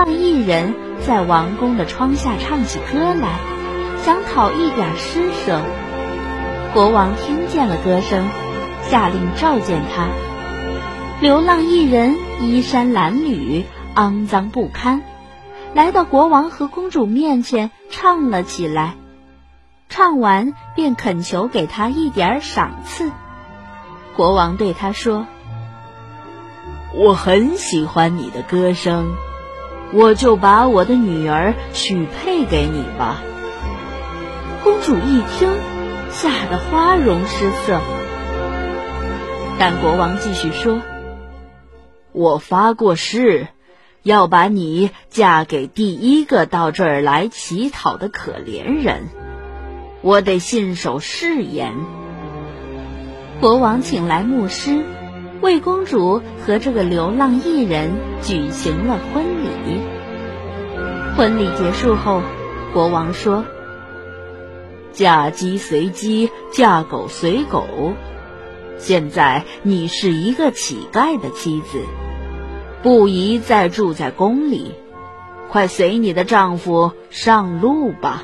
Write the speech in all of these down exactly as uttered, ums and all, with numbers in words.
浪艺人在王宫的窗下唱起歌来，想讨一点施舍。国王听见了歌声，下令召见他。流浪艺人衣衫褴褛，肮脏不堪，来到国王和公主面前唱了起来。唱完便恳求给他一点赏赐。国王对他说：我很喜欢你的歌声，我就把我的女儿许配给你吧。公主一听，吓得花容失色。但国王继续说：我发过誓，要把你嫁给第一个到这儿来乞讨的可怜人，我得信守誓言。国王请来牧师，为公主和这个流浪艺人举行了婚礼。婚礼结束后，国王说：嫁鸡随鸡，嫁狗随狗，现在你是一个乞丐的妻子，不宜再住在宫里，快随你的丈夫上路吧。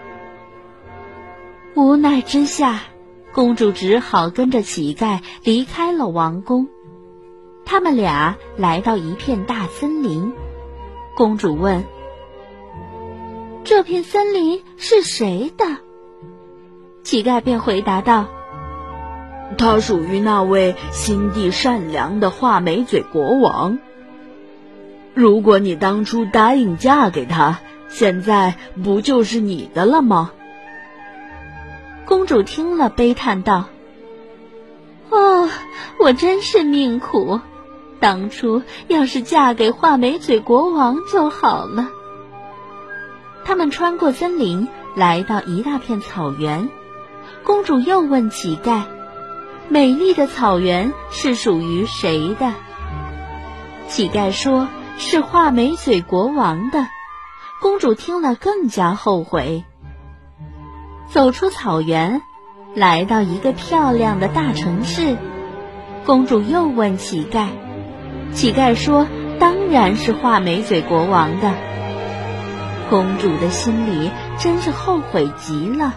无奈之下，公主只好跟着乞丐离开了王宫。他们俩来到一片大森林，公主问：这片森林是谁的？乞丐便回答道：它属于那位心地善良的画眉嘴国王。如果你当初答应嫁给他，现在不就是你的了吗？公主听了悲叹道：哦，我真是命苦，当初要是嫁给画眉嘴国王就好了。他们穿过森林，来到一大片草原。公主又问乞丐：美丽的草原是属于谁的？乞丐说：是画眉嘴国王的。公主听了更加后悔。走出草原，来到一个漂亮的大城市。公主又问乞丐，乞丐说：当然是画眉嘴国王的。公主的心里真是后悔极了。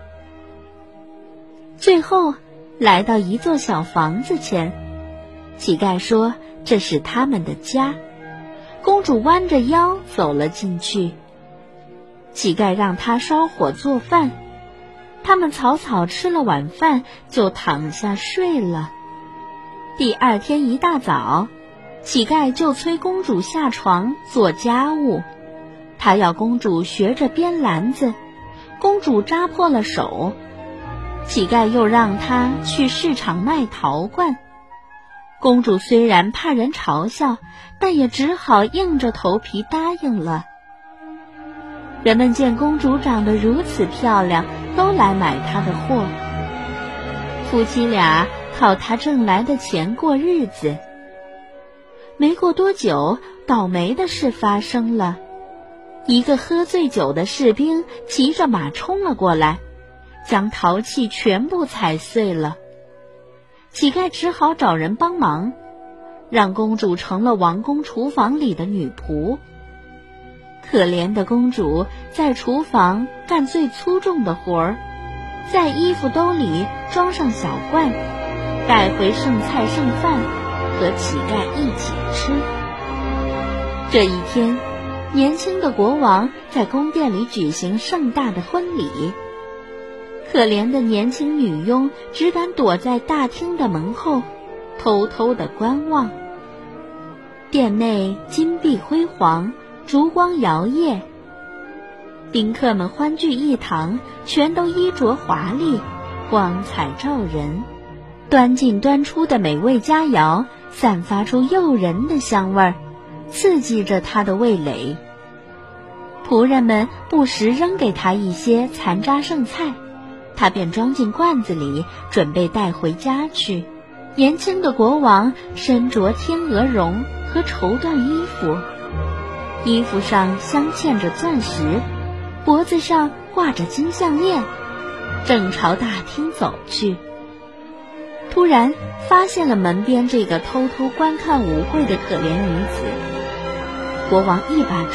最后来到一座小房子前，乞丐说这是他们的家。公主弯着腰走了进去。乞丐让她烧火做饭，他们草草吃了晚饭，就躺下睡了。第二天一大早，乞丐就催公主下床做家务。他要公主学着编篮子，公主扎破了手。乞丐又让她去市场卖陶罐。公主虽然怕人嘲笑，但也只好硬着头皮答应了。人们见公主长得如此漂亮，都来买她的货。夫妻俩靠她挣来的钱过日子。没过多久，倒霉的事发生了。一个喝醉酒的士兵骑着马冲了过来，将陶器全部踩碎了。乞丐只好找人帮忙，让公主成了王宫厨房里的女仆。可怜的公主在厨房干最粗重的活儿，在衣服兜里装上小罐，带回剩菜剩饭，和乞丐一起吃。这一天，年轻的国王在宫殿里举行盛大的婚礼。可怜的年轻女佣只敢躲在大厅的门后，偷偷地观望。殿内金碧辉煌，烛光摇曳，宾客们欢聚一堂，全都衣着华丽，光彩照人。端进端出的美味佳肴散发出诱人的香味儿，刺激着他的味蕾。仆人们不时扔给他一些残渣剩菜，他便装进罐子里，准备带回家去。年轻的国王身着天鹅绒和绸缎衣服，衣服上镶嵌着钻石，脖子上挂着金项链，正朝大厅走去。突然发现了门边这个偷偷观看舞会的可怜女子，国王一把